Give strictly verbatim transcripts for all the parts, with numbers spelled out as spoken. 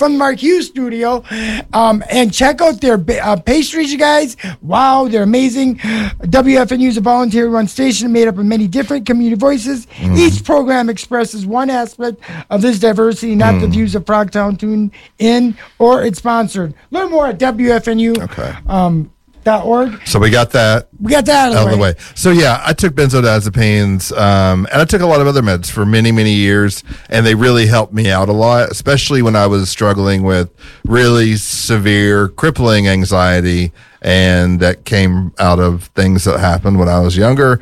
from the Mark Hughes studio. Um, and check out their uh, pastries, you guys. Wow, they're amazing. W F N U is a volunteer-run station made up of many different community voices. Mm. Each program expresses one aspect of this diversity, not mm. the views of Frogtown Tune In or it's sponsored. Learn more at W F N U. Okay. Um, Dot org. So we got that. We got that out of, out the, of way. the way. So yeah, I took benzodiazepines, um, and I took a lot of other meds for many, many years, and they really helped me out a lot, especially when I was struggling with really severe, crippling anxiety, and that came out of things that happened when I was younger.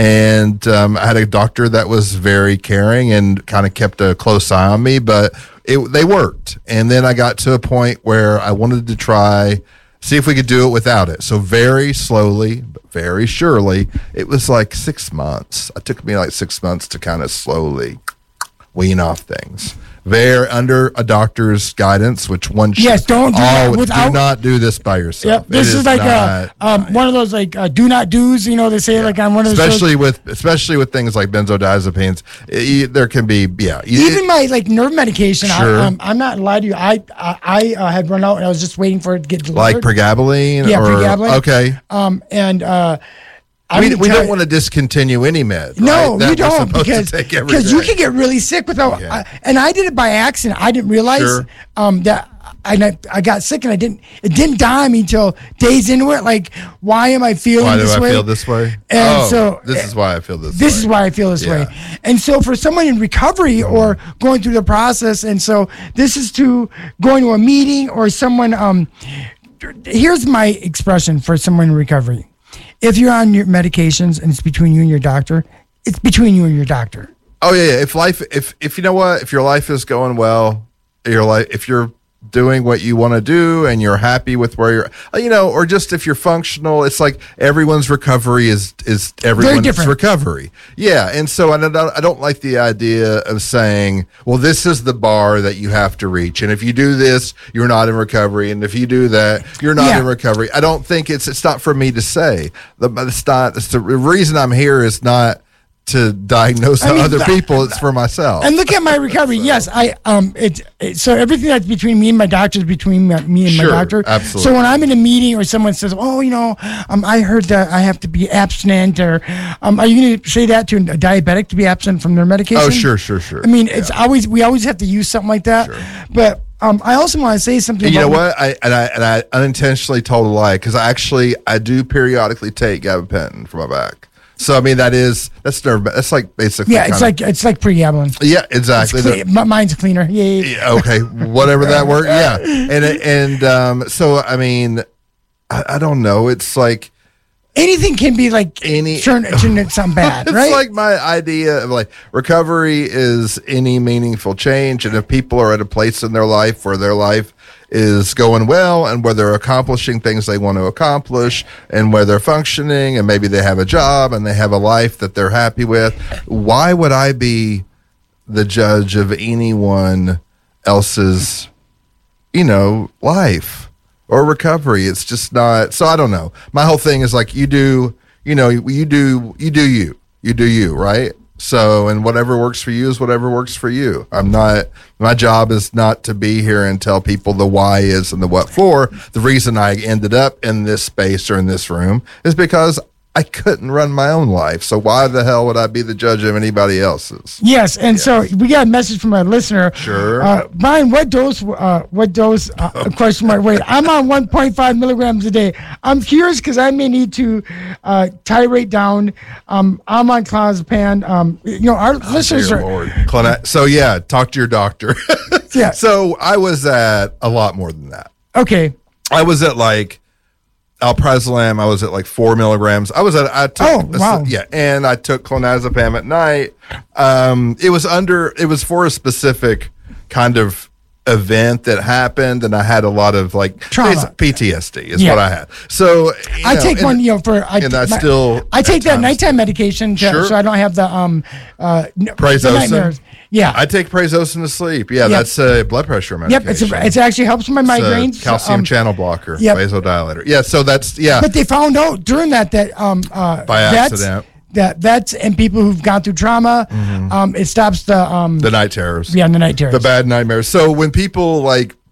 And um, I had a doctor that was very caring and kind of kept a close eye on me, but it, they worked. And then I got to a point where I wanted to try. See if we could do it without it. So very slowly, but very surely, it was like six months. It took me like six months to kind of slowly wean off things. Very under a doctor's guidance, which one should yes, don't do, always, that without, do not do this by yourself. Yep, this is, is like not, a, um, one of those like uh, do not do's. You know, they say yeah. like on one of those. Especially shows. with especially with things like benzodiazepines, it, there can be yeah. Even it, my like nerve medication. Sure. I, um, I'm not lying to you. I I, I uh, had run out and I was just waiting for it to get delivered. Like pregabalin. Yeah, or, pregabalin. Okay. Um, and uh. I we we don't want to discontinue any med. No, right? you don't because because you can get really sick without. Yeah. I, and I did it by accident. I didn't realize sure. um, that I I got sick and I didn't. It didn't dawn on me until days into it. Like, why am I feeling why this do I way? feel this way? And oh, so this is why I feel this. This way. is why I feel this yeah. way. And so for someone in recovery mm. or going through the process, and so this is to going to a meeting or someone. Um, here's my expression for someone in recovery. If you're on your medications and it's between you and your doctor, it's between you and your doctor. Oh yeah, yeah. If life, if if you know what, if your life is going well, your life, if you're doing what you want to do and you're happy with where you're, you know, or just if you're functional, it's like everyone's recovery is is everyone's recovery. Yeah, and so I don't I don't like the idea of saying, well, this is the bar that you have to reach, and if you do this, you're not in recovery, and if you do that, you're not yeah. in recovery. I don't think it's it's not for me to say. The it's not. It's the reason I'm here is not to diagnose I mean, other people, it's for myself. And look at my recovery. so. Yes, I um it, it so everything that's between me and my doctor is between my, me and sure, my doctor. Absolutely. So when I'm in a meeting or someone says, "Oh, you know, um, I heard that I have to be abstinent," or um, are you going to say that to a diabetic to be absent from their medication? Oh, sure, sure, sure. I mean, yeah. it's always we always have to use something like that. Sure. But um, I also want to say something. And you about know what? I and I and I unintentionally told a lie because I actually I do periodically take gabapentin for my back. So I mean that is that's nerve that's like basically yeah it's like of, it's like pregabalin. Yeah, exactly. Cle- the, mine's cleaner. Yeah, yeah, yeah. Okay, whatever that word. Yeah, and and um. So I mean, I, I don't know. It's like anything can be like any turn turn into something bad. It's right? like my idea of like recovery is any meaningful change, and if people are at a place in their life where their life is going well and where they're accomplishing things they want to accomplish and where they're functioning and maybe they have a job and they have a life that they're happy with, why would I be the judge of anyone else's, you know, life or recovery? It's just not. So I don't know. My whole thing is like, you do, you know, you do, you do you, you do you, right? So, and whatever works for you is whatever works for you. I'm not, my job is not to be here and tell people the why is and the what for. The reason I ended up in this space or in this room is because I couldn't run my own life. So why the hell would I be the judge of anybody else's? Yes. And yes. so we got a message from a listener. Sure. Uh, Brian, what dose, uh, what dose, uh, question mark, wait, I'm on one point five milligrams a day. I'm curious because I may need to uh, tirate down. Um, I'm on clonazepam. Um, you know, our oh, listeners are. Lord. Clona- so yeah, talk to your doctor. yeah. So I was at a lot more than that. Okay. I was at like, alprazolam, I was at like four milligrams. I was at, I took, oh, wow. A, yeah, and I took clonazepam at night. Um, it was under, it was for a specific kind of event that happened, and I had a lot of like trauma. P T S D is yeah. what I had. So I know, take and, one, you know, for I, and I my, still I take that nighttime medication, to, sure. so I don't have the um uh Prazosin. nightmares. Yeah, I take prazosin to sleep. Yeah, yep. That's a uh, blood pressure medication. Yep, it's a, it actually helps with my migraines. It's a calcium um, channel blocker, yep. vasodilator. Yeah, so that's yeah. But they found out during that that um uh by accident. That vets and people who've gone through trauma, mm-hmm. um, it stops the um the night terrors. Yeah, the night terrors, the bad nightmares. So when people like